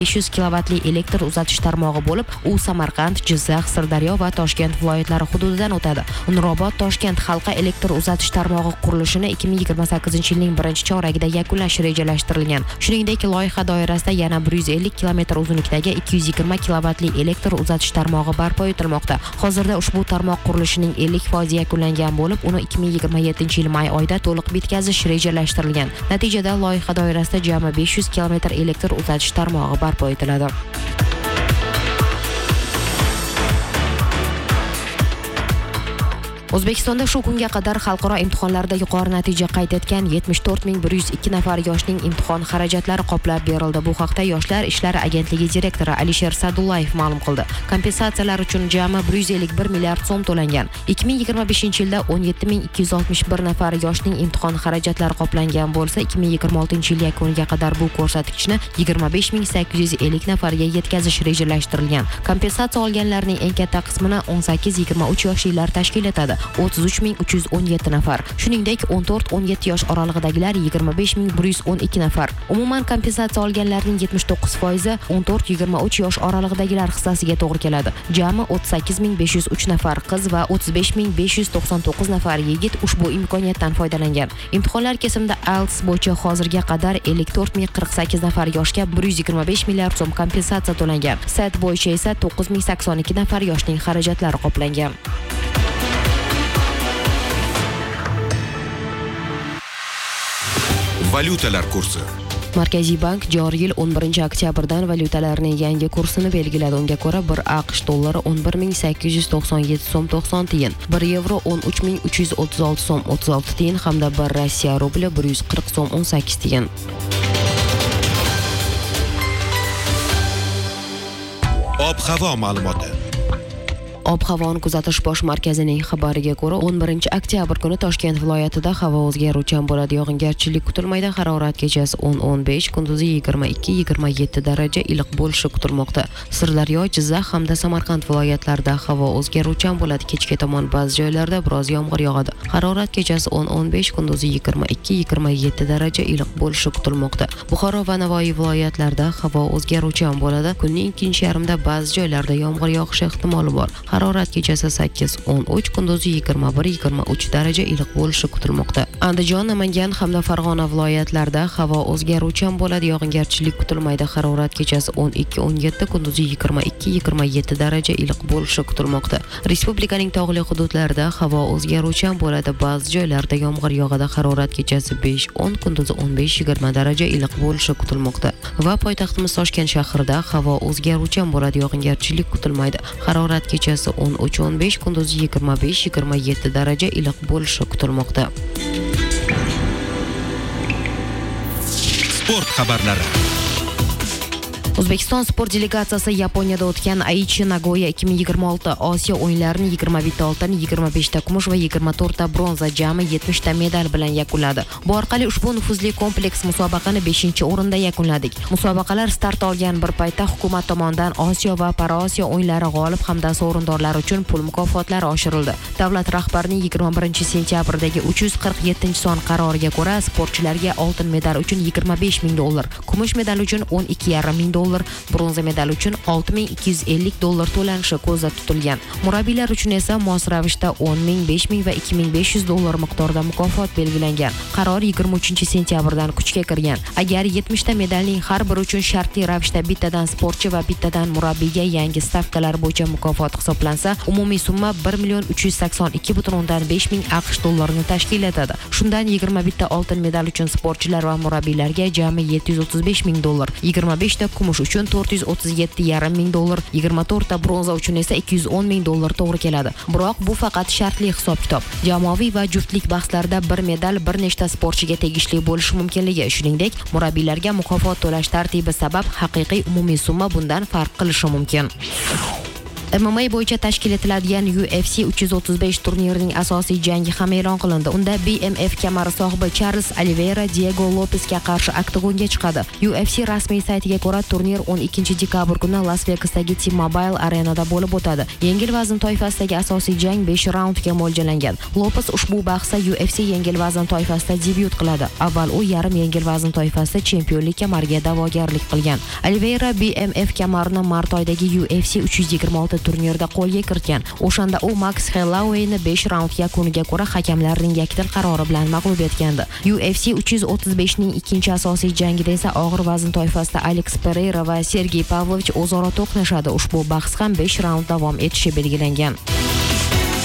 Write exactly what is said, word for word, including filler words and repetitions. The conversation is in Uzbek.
besh yuz kilovatli elektr uzatish tarmog'i bo'lib, u Samarqand, Jizzax, Sirdaryo va Toshkent viloyatlari hududidan o'tadi. Nurobod Toshkent halqa elektr uzatish tarmog'i qurilishini ikki ming yigirma sakkizinchi yilning birinchi choragida yakunlash rejalashtirilgan. Shuningdek, loyiha doirasida yana bir yuz ellik kilometr uzunlikdagi ikki yuz yigirma kilovatli elektr uzatish tarmog'i barpo etilmoqda. Hozirda ushbu tarmoq qurilishining ellik foizi yakunlangan bo'lib, uni ikki ming yigirma yettinchi yil may oyida to'liq bitkazish rejalashtirilgan. Natijada loyiha doirasida jami besh yuz kilometr elektr uzatish tarmog'i barpo etiladi. O'zbekistonda shu kunga qadar xalqaro imtihonlarda yuqori natija qayd etgan yetmish to'rt ming bir yuz ikki nafar yoshning imtihon xarajatlari qoplab berildi. Bu haqda Yoshlar ishlari agentligi direktori Alisher Sadullayev ma'lum qildi. Kompensatsiyalar uchun jami bir yuz ellik bir milliard so'm to'langan. ikki ming yigirma beshinchi yilda o'n yetti ming ikki yuz oltmish bir nafar yoshning imtihon xarajatlari qoplangan bo'lsa, ikki ming yigirma oltinchi yil yakuniga qadar bu ko'rsatkichni yigirma besh ming sakkiz yuz ellik nafarga yetkazish rejalashtirilgan. Kompensatsiya olganlarning eng katta qismini o'n sakkiz yigirma uch yoshlilar tashkil etadi. o'ttiz uch ming uch yuz o'n yetti nafar. Shuningdek, o'n to'rt o'n yetti yosh oralig'idagilar yigirma besh ming bir yuz o'n ikki nafar. Umuman kompensatsiya olganlarning yetmish to'qqiz foizi o'n to'rt yigirma uch yosh oralig'idagilar hissasiga to'g'ri keladi. Jami o'ttiz sakkiz ming besh yuz uch nafar qiz va o'ttiz besh ming besh yuz to'qson to'qqiz nafar yigit ushbu imkoniyatdan foydalangan. Imtihonlar kesimida I E L T S bo'yicha hozirga qadar ellik to'rt ming qirq sakkiz nafar yoshga bir yuz yigirma besh milliard so'm kompensatsiya to'langan. S A T bo'yicha esa to'qqiz ming sakson ikki nafar yoshning xarajatlari qoplangan. Valyutalar kursi. Markaziy bank joriy yil o'n birinchi oktyabrdan valyutalarning yangi kursini belgiladi. Unga ko'ra, bir AQSh dollari o'n bir ming sakkiz yuz to'qson yetti so'm to'qson tiyin, bir yevro o'n uch ming uch yuz o'ttiz olti so'm o'ttiz olti tiyin hamda bir Rossiya rubli bir yuz qirq so'm o'n sakkiz tiyin. Ob-havo ma'lumoti. Ob-havoni kuzatish bosh markazining xabariga ko'ra, o'n birinchi oktyabr kuni Toshkent viloyatida havo o'zgaruvchan bo'ladi. Yog'ingarchilik kutilmaydi. Harorat kechasi o'n o'n besh, kunduzi yigirma ikki yigirma yetti daraja iliq bo'lishi kutilmoqda. Sirdaryo, Jizzax hamda Samarqand viloyatlarida havo o'zgaruvchan bo'ladi. Kechga tomon ba'zi joylarda biroz yomg'ir yog'adi. Harorat kechasi o'n o'n besh, kunduzi yigirma ikki yigirma yetti daraja iliq bo'lishi kutilmoqda. Buxoro va Navoiy viloyatlarida havo o'zgaruvchan bo'ladi. Kunning ikkinchi yarmida ba'zi joylarda yomg'ir yog'ishi ehtimoli bor. Harorat kechasi sakkiz o'n uch, kunduzi yigirma bir yigirma uch daraja iliq bo'lishi kutilmoqda. Andijon, Namangan hamda Farg'ona viloyatlarida havo o'zgaruvchan bo'ladi. Yog'ingarchilik kutilmaydi. Harorat kechasi o'n ikki o'n yetti, kunduzi yigirma ikki yigirma yetti daraja iliq bo'lishi kutilmoqda. Respublikaning tog'li hududlarida havo o'zgaruvchan bo'ladi. Ba'zi joylarda yomg'ir yog'adi. Harorat kechasi besh o'n, kunduzi o'n besh yigirma daraja iliq bo'lishi kutilmoqda. Va poytaxtimiz Toshkent shahrida havo o'zgaruvchan bo'ladi. Yog'ingarchilik kutilmaydi. Harorat kechasi o'n uch o'n besh, kunduzi yigirma besh yigirma yetti daraja iliq bo'lishi kutilmoqda. Sport xabarlari. O'zbekiston sport delegatsiyasi Yaponiyada o'tgan Aichi Nagoya ikki ming yigirma olti Osiyo o'yinlarini yigirma bitta oltin, yigirma beshta kumush va yigirma to'rtta bronza, jami yetmishta medal bilan yakunladi. Bu orqali ushbu nufuzli kompleks musobaqani beshinchi o'rinda yakunladik. Musobaqalar start olgan bir paytda hukumat tomonidan Osiyo va Paraosiyo o'yinlari g'olib hamda sovrindorlari uchun pul mukofotlari oshirildi. Davlat rahbarining yigirma birinchi sentyabrdagi uch yuz qirq yettinchi son qaroriga ko'ra, sportchilarga oltin medal uchun yigirma besh ming dollar, kumush medal uchun o'n ikki yarim ming dollar, bronza medal uchun olti ming ikki yuz ellik dollar to'lanishi ko'zda tutilgan. Murabbiylar uchun esa mos ravishda o'n ming, besh ming va ikki ming besh yuz dollar miqdorida mukofot belgilangan. Qaror yigirma uchinchi sentyabrdan kuchga kirgan. Agar yetmishta medalning har biri uchun shartli ravishda bittadan sportchi va bittadan murabbiyga yangi stavkalar bo'yicha mukofot hisoblansa, umumiy summa bir million uch yuz sakson ikki butun o'ndan besh ming AQSh dollarini tashkil etadi. Shundan yigirma bitta oltin medal uchun sportchilar va murabbiylarga jami yetti yuz o'ttiz besh ming dollar, yigirma beshta kumush uchun to'rt yuz o'ttiz yetti yarim ming dollar, yigirma to'rtta bronza uchun esa ikki yuz o'n ming dollar to'g'ri keladi. Biroq bu faqat shartli hisob-kitob. Jamoaviy va juftlik bahslarda bir medal bir nechta sportchiga tegishli bo'lishi mumkinligi, shuningdek, murabbiylarga mukofot to'lash tartibi sabab haqiqiy umumiy summa bundan farq qilishi mumkin. M M A bo'yicha tashkil etiladigan U F C uch yuz o'ttiz besh turnirining asosiy jangi ham e'lon qilindi. Unda B M F kamari sohibi Charles Oliveira Diego Lopesga qarshi oktagonga chiqadi. U F C rasmiy saytiga ko'ra, turnir o'n ikkinchi dekabr kuni Las Vegasdagi T-Mobile arenada bo'lib o'tadi. Yengil vazn toifasidagi asosiy jang besh raundga mo'ljallangan. Lopes ushbu bahsda U F C yengil vazn toifasida debyut qiladi. Avval u yarim yengil vazn toifasida chempionlik kamariga da'vogarlik qilgan. Oliveira B M F kamarini mart oyidagi U F C uch yuz yigirma olti turnirda qo'lga kiritgan. O'shanda u Max Hollowayni besh raund yakuniga ko'ra hakamlarning yakdil qarori bilan mag'lub etgandi. U F C uch yuz o'ttiz besh ning ikkinchi asosiy jangida esa og'ir vazn toifasida Alex Pereira va Sergey Pavlovich o'zaro to'qnashadi. Ushbu bahs ham besh raund davom etishi belgilangan.